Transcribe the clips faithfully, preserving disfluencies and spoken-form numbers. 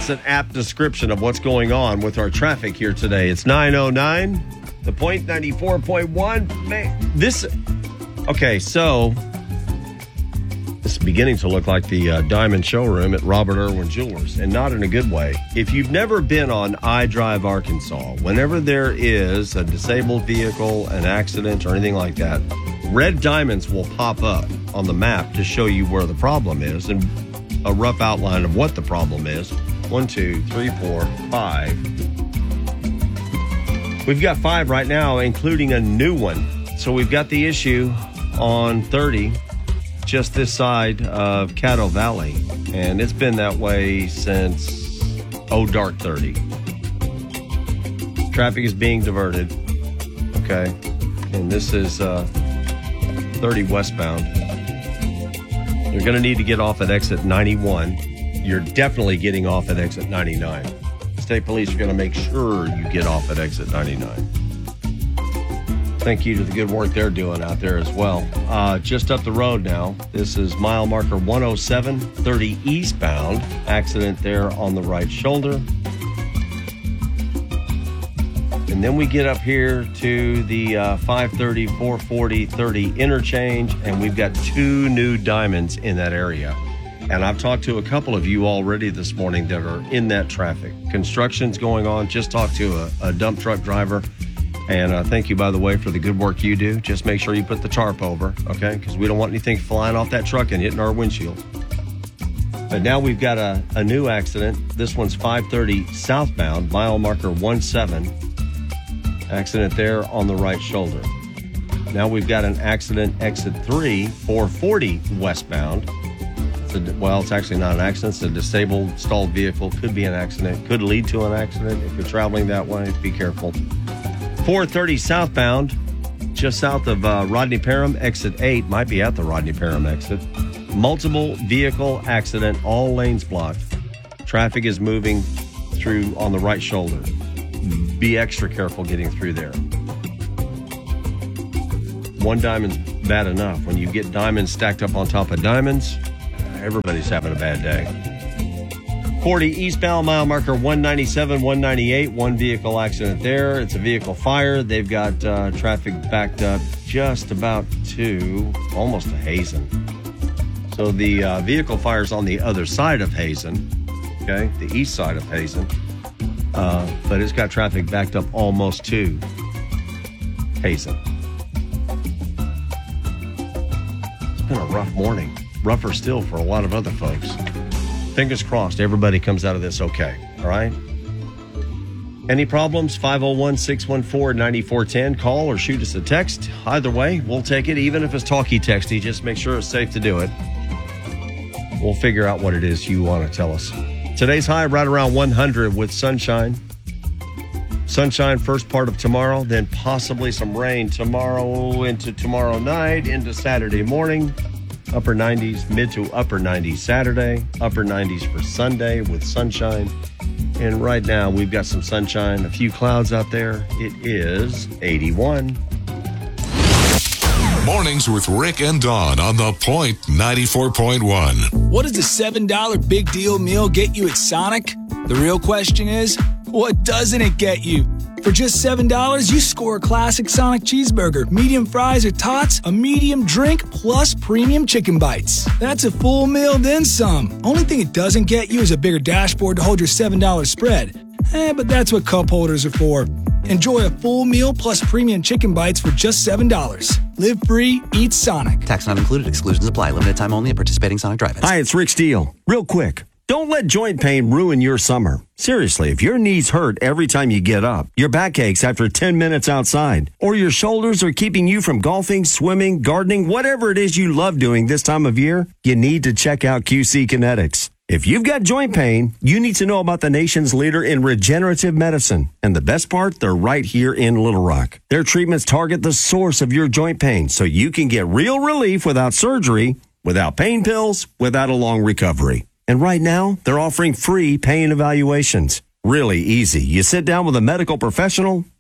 That's an apt description of what's going on with our traffic here today. It's nine oh nine, the point ninety-four point one. This, okay, so this is beginning to look like the uh, Diamond Showroom at Robert Irwin Jewelers, and not in a good way. If you've never been on iDrive Arkansas, whenever there is a disabled vehicle, an accident, or anything like that, red diamonds will pop up on the map to show you where the problem is and a rough outline of what the problem is. One, two, three, four, five. We've got five right now, including a new one. So we've got the issue on thirty, just this side of Caddo Valley. And it's been that way since, oh, dark thirty. Traffic is being diverted. Okay. And this is uh, thirty westbound. You're going to need to get off at exit ninety-one. You're definitely getting off at exit ninety-nine. State Police are going to make sure you get off at exit ninety-nine. Thank you to the good work they're doing out there as well. Uh, just up the road now, this is mile marker one oh seven, thirty eastbound. Accident there on the right shoulder. And then we get up here to the uh, five thirty, four forty, thirty interchange, and we've got two new diamonds in that area. And I've talked to a couple of you already this morning that are in that traffic. Construction's going on. Just talked to a, a dump truck driver. And uh, thank you, by the way, for the good work you do. Just make sure you put the tarp over, okay? Because we don't want anything flying off that truck and hitting our windshield. But now we've got a, a new accident. This one's five thirty southbound, mile marker one seven. Accident there on the right shoulder. Now we've got an accident, exit three, four forty westbound. It's a, well, it's actually not an accident. It's a disabled, stalled vehicle. Could be an accident. Could lead to an accident. If you're traveling that way, be careful. four thirty southbound, just south of uh, Rodney Parham, exit eight. Might be at the Rodney Parham exit. Multiple vehicle accident, all lanes blocked. Traffic is moving through on the right shoulder. Be extra careful getting through there. One diamond's bad enough. When you get diamonds stacked up on top of diamonds, everybody's having a bad day. forty eastbound, mile marker one ninety-seven, one ninety-eight. One vehicle accident there. It's a vehicle fire. They've got uh, traffic backed up just about to almost to Hazen. So the uh, vehicle fire's on the other side of Hazen, okay, the east side of Hazen. Uh, but it's got traffic backed up almost to Hazen. It's been a rough morning. Rougher still for a lot of other folks. Fingers crossed everybody comes out of this okay, all right? Any problems? five oh one, six one four, nine four one zero. Call or shoot us a text. Either way, we'll take it, even if it's talky texty. Just make sure it's safe to do it. We'll figure out what it is you want to tell us. Today's high right around one hundred with sunshine. Sunshine first part of tomorrow, then possibly some rain tomorrow into tomorrow night, into Saturday morning. Upper nineties, mid to upper nineties Saturday, upper nineties for Sunday with sunshine. And right now we've got some sunshine, a few clouds out there. It is eighty-one. Mornings with Rick and Dawn on the Point ninety-four point one. What does a seven dollar big deal meal get you at Sonic? The real question is, what doesn't it get you? For just seven dollars, you score a classic Sonic cheeseburger, medium fries or tots, a medium drink, plus premium chicken bites. That's a full meal, then some. Only thing it doesn't get you is a bigger dashboard to hold your seven dollar spread. Eh, but that's what cup holders are for. Enjoy a full meal plus premium chicken bites for just seven dollars. Live free, eat Sonic. Tax not included. Exclusions apply. Limited time only at participating Sonic drive-ins. Hi, it's Rick Steele. Real quick. Don't let joint pain ruin your summer. Seriously, if your knees hurt every time you get up, your back aches after ten minutes outside, or your shoulders are keeping you from golfing, swimming, gardening, whatever it is you love doing this time of year, you need to check out Q C Kinetics. If you've got joint pain, you need to know about the nation's leader in regenerative medicine. And the best part, they're right here in Little Rock. Their treatments target the source of your joint pain so you can get real relief without surgery, without pain pills, without a long recovery. And right now, they're offering free pain evaluations. Really easy. You sit down with a medical professional,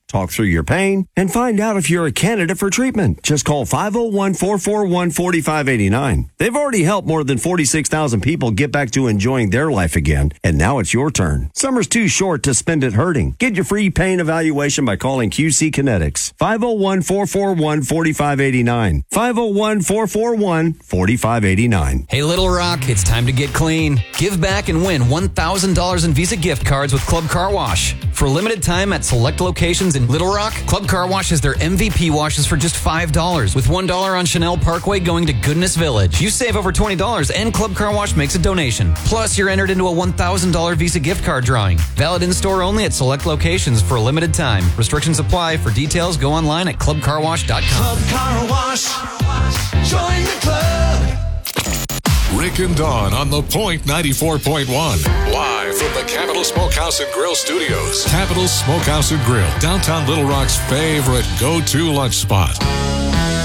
talk through your pain, and find out if you're a candidate for treatment. Just call five oh one, four four one, four five eight nine. They've already helped more than forty-six thousand people get back to enjoying their life again, and now it's your turn. Summer's too short to spend it hurting. Get your free pain evaluation by calling Q C Kinetics. five oh one, four four one, four five eight nine. five oh one, four four one, four five eight nine. Hey, Little Rock, it's time to get clean. Give back and win one thousand dollars in Visa gift cards with Club Car Wash. For a limited time at select locations in Little Rock, Club Car Wash has their M V P washes for just five dollars, with one dollar on Chanel Parkway going to Goodness Village. You save over twenty dollars and Club Car Wash makes a donation. Plus, you're entered into a one thousand dollars Visa gift card drawing. Valid in-store only at select locations for a limited time. Restrictions apply. For details, go online at club car wash dot com. Club Car Wash. Join the club. Rick and Dawn on The Point ninety-four point one. Live from the Capital Smokehouse and Grill Studios. Capital Smokehouse and Grill, downtown Little Rock's favorite go-to lunch spot.